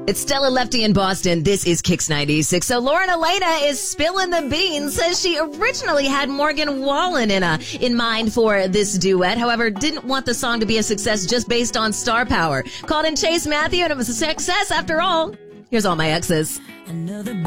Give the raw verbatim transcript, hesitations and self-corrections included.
It's Stella Lefty in Boston. This is Kicks ninety-six. So Lauren Elena is spilling the beans. Says she originally had Morgan Wallen in a, in mind for this duet. However, didn't want the song to be a success just based on star power. Called in Chase Matthew and it was a success after all. Here's All My Exes.